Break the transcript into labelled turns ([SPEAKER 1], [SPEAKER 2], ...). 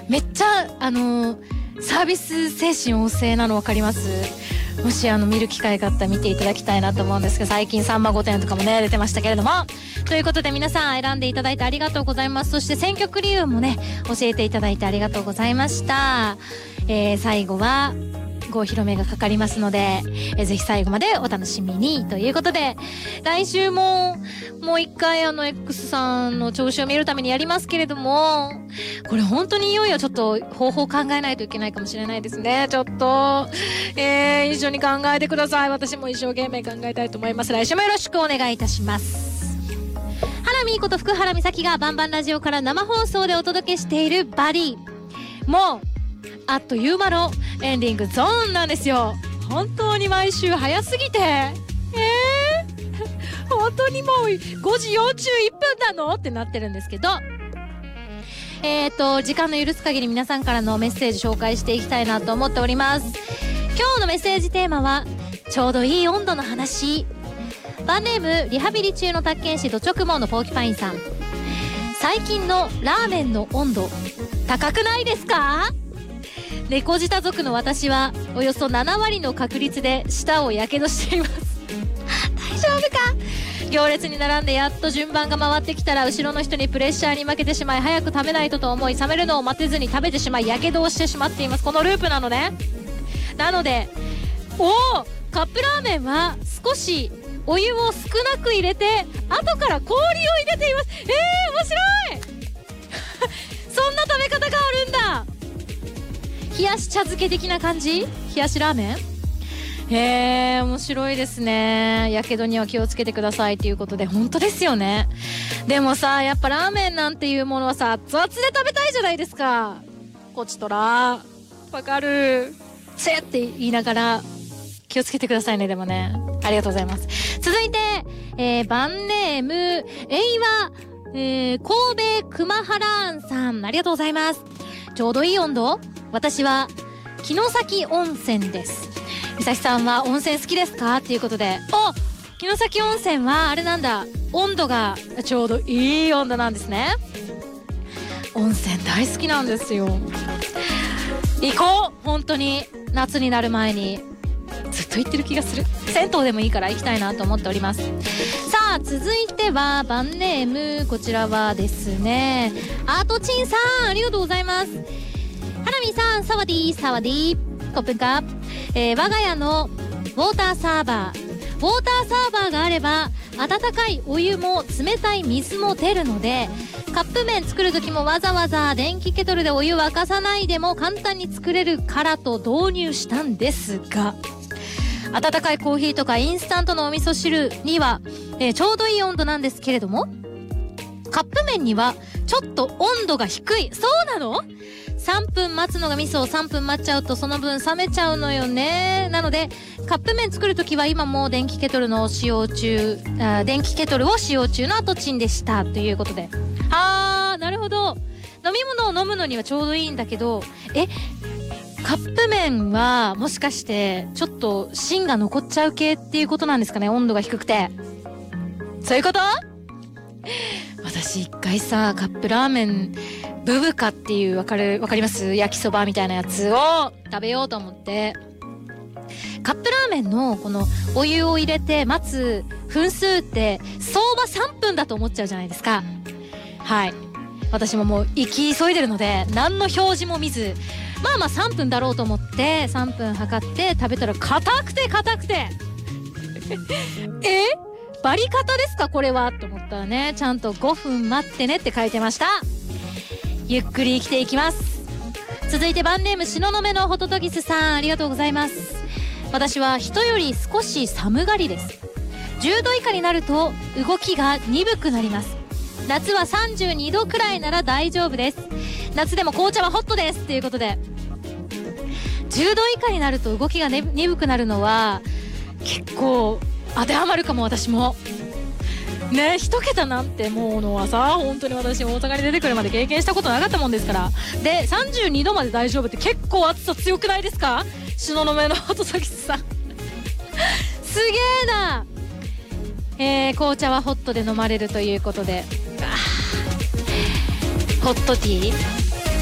[SPEAKER 1] めっちゃサービス精神旺盛なの分かります？もし見る機会があったら見ていただきたいなと思うんですけど、最近さんま御殿とかもね出てましたけれども、ということで皆さん選んでいただいてありがとうございます。そして選曲理由もね教えていただいてありがとうございました。最後は郷ひろめがかかりますので、ぜひ最後までお楽しみにということで、来週ももう一回X さんの調子を見るためにやりますけれども、これ本当にいよいよちょっと方法考えないといけないかもしれないですね。ちょっと、一緒に考えてください。私も一生懸命考えたいと思います。来週もよろしくお願いいたします。原美こと福原美咲がバンバンラジオから生放送でお届けしているバディ、もうあっという間のエンディングゾーンなんですよ。本当に毎週早すぎて、本当にもう5時41分なのってなってるんですけど、時間の許す限り皆さんからのメッセージ紹介していきたいなと思っております。今日のメッセージテーマはちょうどいい温度の話。バンネームリハビリ中の宅建士ド直毛のポーキパインさん。最近のラーメンの温度高くないですか？猫舌族の私はおよそ7割の確率で舌をやけどしています大丈夫か？行列に並んでやっと順番が回ってきたら、後ろの人にプレッシャーに負けてしまい、早く食べないとと思い、冷めるのを待てずに食べてしまい、やけどをしてしまっています。このループなのね。なのでカップラーメンは少しお湯を少なく入れて後から氷を入れています。面白いそんな食べ方があるんだ。冷やし茶漬け的な感じ？冷やしラーメン？面白いですね。やけどには気をつけてくださいということで、本当ですよね。でもさ、やっぱラーメンなんていうものはさ、熱々で食べたいじゃないですか。こちとらわかるせって言いながら気をつけてくださいね。でもね、ありがとうございます。続いて、バンネーム神戸熊原さん、ありがとうございます。ちょうどいい温度。私は城崎温泉です。美咲さんは温泉好きですかっていうことで、城崎温泉はあれなんだ、温度がちょうどいい温度なんですね。温泉大好きなんですよ。行こう、本当に夏になる前にずっと行ってる気がする。銭湯でもいいから行きたいなと思っております。さあ続いてはバンネーム、こちらはですねアートチンさん、ありがとうございます。ハラミさん、サワディーサワディーコップンカー、我が家のウォーターサーバーがあれば温かいお湯も冷たい水も出るので、カップ麺作る時もわざわざ電気ケトルでお湯沸かさないでも簡単に作れるからと導入したんですが、温かいコーヒーとかインスタントのお味噌汁には、ちょうどいい温度なんですけれども、カップ麺にはちょっと温度が低い。そうなの？3分待つのがミソ。3分待っちゃうとその分冷めちゃうのよね。なのでカップ麺作るときは今も電気ケトルを使用中のアトチンでしたということで、なるほど。飲み物を飲むのにはちょうどいいんだけど、カップ麺はもしかしてちょっと芯が残っちゃう系っていうことなんですかね。温度が低くて、そういうこと？私一回さ、カップラーメンブブカっていうわかります？焼きそばみたいなやつを食べようと思って、カップラーメンのこのお湯を入れて待つ分数って相場3分だと思っちゃうじゃないですか。はい、私ももう行き急いでるので何の表示も見ず、まあ3分だろうと思って3分測って食べたら硬くてバリカタですかこれはと思ったらね、ちゃんと5分待ってねって書いてました。ゆっくり生きていきます。続いてバンネーム東雲のホトトギスさん、ありがとうございます。私は人より少し寒がりです。10度以下になると動きが鈍くなります。夏は32度くらいなら大丈夫です。夏でも紅茶はホットですということで、10度以下になると動きが、鈍くなるのは結構当てはまるかも。私もね、1桁なんてものはさ、本当に私大阪に出てくるまで経験したことなかったもんですから。で32度まで大丈夫って結構暑さ強くないですか？東雲の後先さんすげえな。紅茶はホットで飲まれるということで、ホットティー